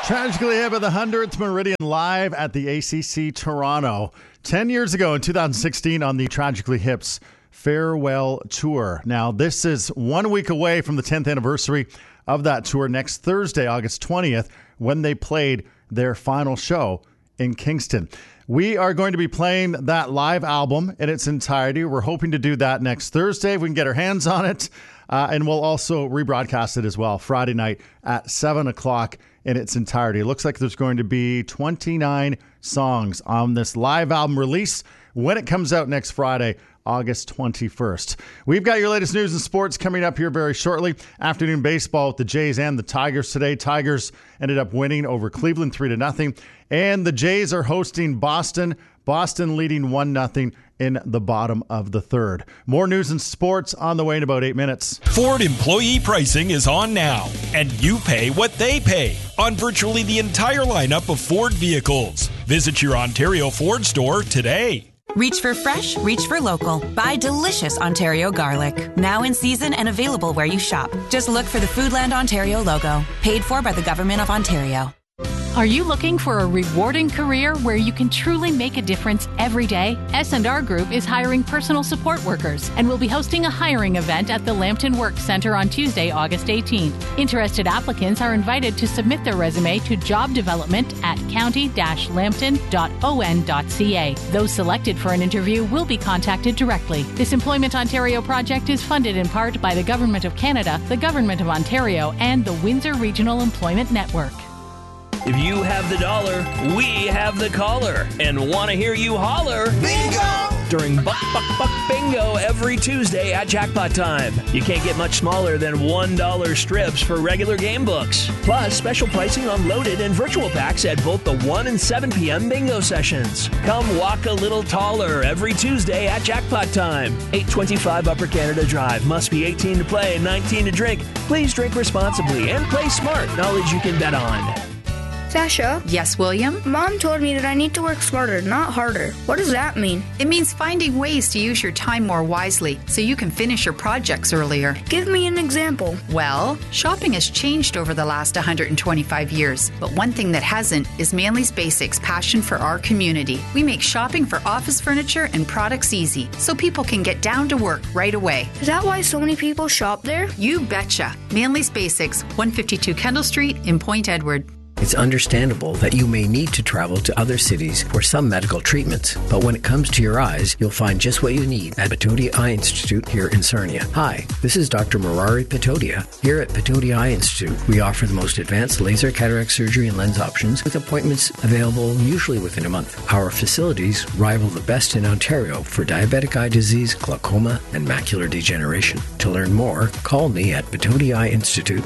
Tragically hit by the 100th Meridian live at the ACC Toronto 10 years ago in 2016 on the Tragically Hip's farewell tour. Now, this is 1 week away from the 10th anniversary of that tour next Thursday, August 20th, when they played their final show in Kingston. We are going to be playing that live album in its entirety. We're hoping to do that next Thursday if we can get our hands on it. And we'll also rebroadcast it as well Friday night at 7 o'clock in its entirety. It looks like there's going to be 29 songs on this live album release when it comes out next Friday, August 21st. We've got your latest news and sports coming up here very shortly. Afternoon baseball with the Jays and the Tigers today. Tigers ended up winning over Cleveland 3-0. And the Jays are hosting Boston. Boston leading 1-0 in the bottom of the third. More news and sports on the way in about 8 minutes. Ford employee pricing is on now, and you pay what they pay on virtually the entire lineup of Ford vehicles. Visit your Ontario Ford store today. Reach for fresh, reach for local. Buy delicious Ontario garlic. Now in season and available where you shop. Just look for the Foodland Ontario logo. Paid for by the Government of Ontario. Are you looking for a rewarding career where you can truly make a difference every day? S&R Group is hiring personal support workers and will be hosting a hiring event at the Lambton Work Centre on Tuesday, August 18th. Interested applicants are invited to submit their resume to jobdevelopment@county-lambton.on.ca. Those selected for an interview will be contacted directly. This Employment Ontario project is funded in part by the Government of Canada, the Government of Ontario, and the Windsor Regional Employment Network. If you have the dollar, we have the caller. And want to hear you holler, bingo! During Buck Buck Buck Bingo every Tuesday at Jackpot Time. You can't get much smaller than $1 strips for regular game books. Plus, special pricing on loaded and virtual packs at both the 1 and 7 p.m. bingo sessions. Come walk a little taller every Tuesday at Jackpot Time. 825 Upper Canada Drive. Must be 18 to play and 19 to drink. Please drink responsibly and play smart. Knowledge you can bet on. Sasha? Yes, William? Mom told me that I need to work smarter, not harder. What does that mean? It means finding ways to use your time more wisely so you can finish your projects earlier. Give me an example. Well, shopping has changed over the last 125 years, but one thing that hasn't is Manley's Basics' passion for our community. We make shopping for office furniture and products easy so people can get down to work right away. Is that why so many people shop there? You betcha. Manley's Basics, 152 Kendall Street in Point Edward. It's understandable that you may need to travel to other cities for some medical treatments, but when it comes to your eyes, you'll find just what you need at Patodia Eye Institute here in Sarnia. Hi, this is Dr. Murari Patodia. Here at Patodia Eye Institute, we offer the most advanced laser cataract surgery and lens options with appointments available usually within a month. Our facilities rival the best in Ontario for diabetic eye disease, glaucoma, and macular degeneration. To learn more, call me at Patodia Eye Institute,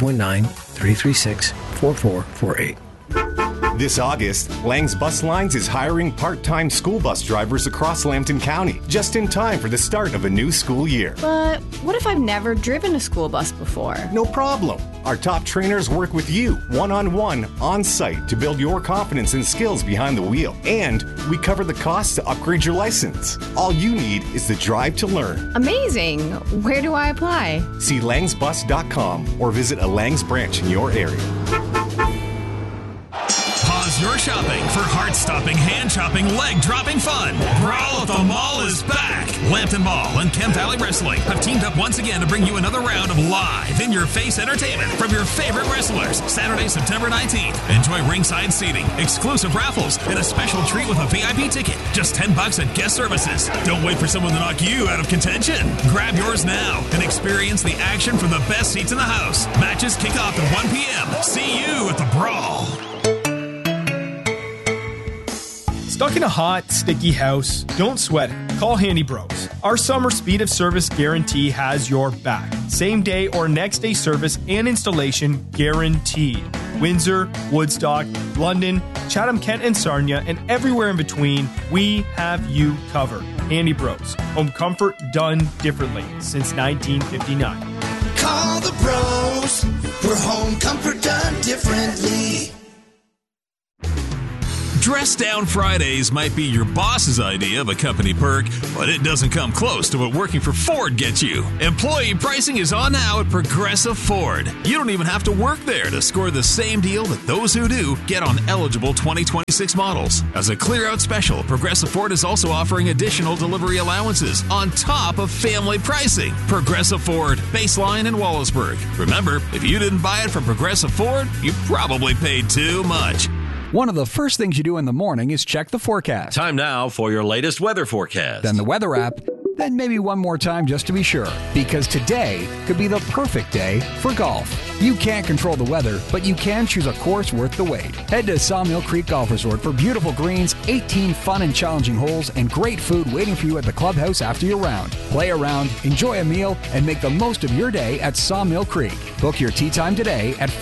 519-336-4448. This August, Lang's Bus Lines is hiring part-time school bus drivers across Lambton County, just in time for the start of a new school year. But what if I've never driven a school bus before? No problem. Our top trainers work with you, one-on-one, on-site, to build your confidence and skills behind the wheel. And we cover the cost to upgrade your license. All you need is the drive to learn. Amazing. Where do I apply? See langsbus.com or visit a Langs branch in your area. Pause your shopping for heart-stopping, hand-chopping, leg-dropping fun. Brawl at the Mall is back. Lambton Mall and Kent Valley Wrestling have teamed up once again to bring you another round of live, in-your-face entertainment from your favorite wrestlers. Saturday, September 19th. Enjoy ringside seating, exclusive raffles, and a special treat with a VIP ticket. Just $10 at guest services. Don't wait for someone to knock you out of contention. Grab yours now and experience the action from the best seats in the house. Matches kick off at 1 p.m. See you at the Brawl. Stuck in a hot, sticky house? Don't sweat it. Call Handy Bros. Our summer speed of service guarantee has your back. Same day or next day service and installation guaranteed. Windsor, Woodstock, London, Chatham, Kent, and Sarnia, and everywhere in between, we have you covered. Handy Bros. Home comfort done differently since 1959. Call the bros for home comfort done differently. Dress Down Fridays might be your boss's idea of a company perk, but it doesn't come close to what working for Ford gets you. Employee pricing is on now at Progressive Ford. You don't even have to work there to score the same deal that those who do get on eligible 2026 models. As a clear-out special, Progressive Ford is also offering additional delivery allowances on top of family pricing. Progressive Ford, Baseline in Wallaceburg. Remember, if you didn't buy it from Progressive Ford, you probably paid too much. One of the first things you do in the morning is check the forecast. Time now for your latest weather forecast. Then the weather app. Then maybe one more time just to be sure. Because today could be the perfect day for golf. You can't control the weather, but you can choose a course worth the wait. Head to Sawmill Creek Golf Resort for beautiful greens, 18 fun and challenging holes, and great food waiting for you at the clubhouse after your round. Play around, enjoy a meal, and make the most of your day at Sawmill Creek. Book your tee time today at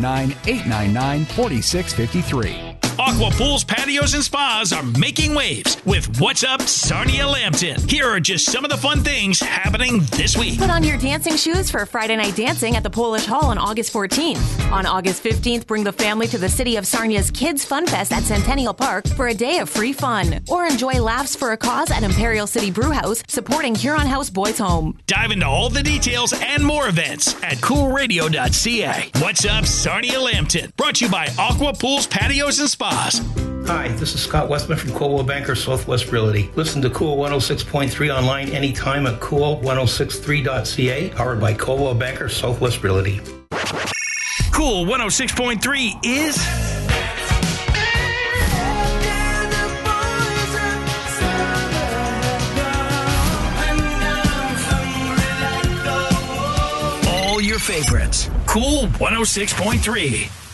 519-899-4653. Aqua Pools, Patios, and Spas are making waves with What's Up, Sarnia Lambton. Here are just some of the fun things happening this week. Put on your dancing shoes for Friday night dancing at the Polish Hall on August 14th. On August 15th, bring the family to the City of Sarnia's Kids Fun Fest at Centennial Park for a day of free fun. Or enjoy Laughs for a Cause at Imperial City Brewhouse, supporting Huron House Boys Home. Dive into all the details and more events at coolradio.ca. What's Up, Sarnia Lambton. Brought to you by Aqua Pools, Patios, and Spas. Hi, this is Scott Westman from Coldwell Banker Southwest Realty. Listen to Cool 106.3 online anytime at cool1063.ca, powered by Coldwell Banker Southwest Realty. Cool 106.3 is... all your favorites. Cool 106.3.